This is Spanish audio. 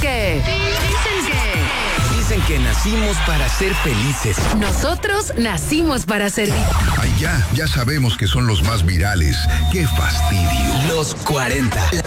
Dicen que nacimos para ser felices. Nosotros nacimos para servir. Ay, ya sabemos que son los más virales. ¡Qué fastidio! Los 40.